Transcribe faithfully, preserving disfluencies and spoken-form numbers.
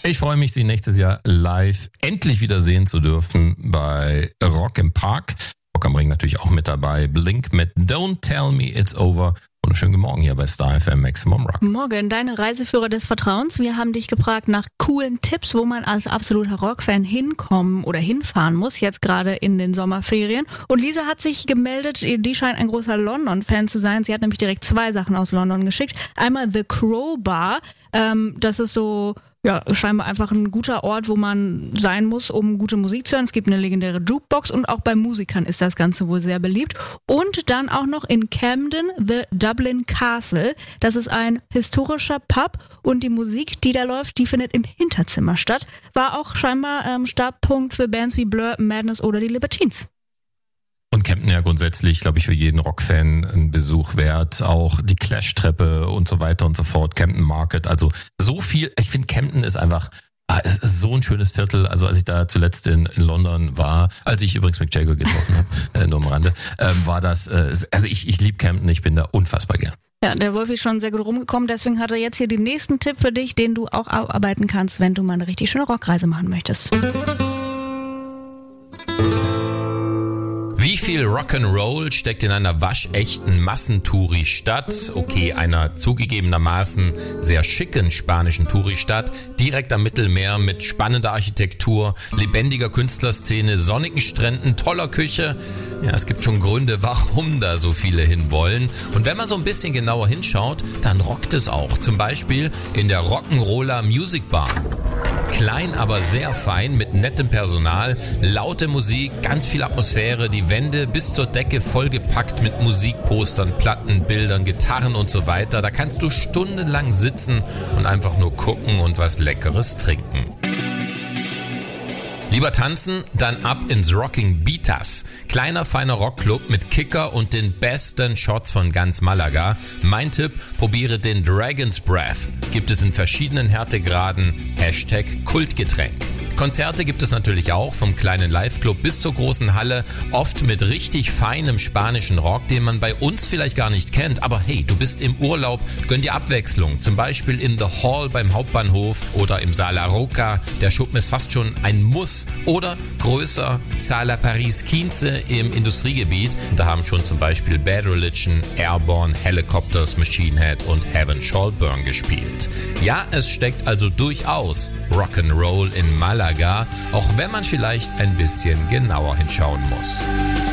Ich freue mich, Sie nächstes Jahr live endlich wieder sehen zu dürfen bei Rock im Park. Rock am Ring natürlich auch mit dabei. Blink mit Don't Tell Me It's Over. Und schönen guten Morgen hier bei Star F M Maximum Rock. Morgen, deine Reiseführer des Vertrauens. Wir haben dich gefragt nach coolen Tipps, wo man als absoluter Rockfan hinkommen oder hinfahren muss, jetzt gerade in den Sommerferien. Und Lisa hat sich gemeldet, die scheint ein großer London-Fan zu sein. Sie hat nämlich direkt zwei Sachen aus London geschickt. Einmal The Crow Bar, ähm, das ist so... Ja, scheinbar einfach ein guter Ort, wo man sein muss, um gute Musik zu hören. Es gibt eine legendäre Jukebox und auch bei Musikern ist das Ganze wohl sehr beliebt. Und dann auch noch in Camden The Dublin Castle. Das ist ein historischer Pub und die Musik, die da läuft, die findet im Hinterzimmer statt. War auch scheinbar ähm, Startpunkt für Bands wie Blur, Madness oder die Libertines. Und Camden ja grundsätzlich, glaube ich, für jeden Rockfan ein Besuch wert. Auch die Clash-Treppe und so weiter und so fort. Camden Market, also so viel. Ich finde, Camden ist einfach so ein schönes Viertel. Also als ich da zuletzt in, in London war, als ich übrigens Mick Jagger getroffen habe, äh, nur am Rande, äh, war das, äh, also ich, ich liebe Camden, ich bin da unfassbar gern. Ja, der Wolf ist schon sehr gut rumgekommen, deswegen hat er jetzt hier den nächsten Tipp für dich, den du auch arbeiten kannst, wenn du mal eine richtig schöne Rockreise machen möchtest. Wie viel Rock'n'Roll steckt in einer waschechten Massentouri-Stadt? Okay, einer zugegebenermaßen sehr schicken spanischen Touri-Stadt, direkt am Mittelmeer mit spannender Architektur, lebendiger Künstlerszene, sonnigen Stränden, toller Küche. Ja, es gibt schon Gründe, warum da so viele hinwollen. Und wenn man so ein bisschen genauer hinschaut, dann rockt es auch. Zum Beispiel in der Rock'n'Roller Music Bar. Klein, aber sehr fein, mit nettem Personal, laute Musik, ganz viel Atmosphäre, die Wände bis zur Decke vollgepackt mit Musikpostern, Platten, Bildern, Gitarren und so weiter. Da kannst du stundenlang sitzen und einfach nur gucken und was Leckeres trinken. Lieber tanzen, dann ab ins Rocking Beaters. Kleiner, feiner Rockclub mit Kicker und den besten Shots von ganz Malaga. Mein Tipp, probiere den Dragon's Breath. Gibt es in verschiedenen Härtegraden. Hashtag Kultgetränk. Konzerte gibt es natürlich auch, vom kleinen Live-Club bis zur großen Halle, oft mit richtig feinem spanischen Rock, den man bei uns vielleicht gar nicht kennt. Aber hey, du bist im Urlaub, gönn dir Abwechslung, zum Beispiel in The Hall beim Hauptbahnhof oder im Sala Roca. Der Schuppen ist fast schon ein Muss. Oder größer, Sala Paris Quinze im Industriegebiet. Da haben schon zum Beispiel Bad Religion, Airborne, Helicopters, Machine Head und Heaven Shall Burn gespielt. Ja, es steckt also durchaus Rock'n'Roll in Malaga, auch wenn man vielleicht ein bisschen genauer hinschauen muss.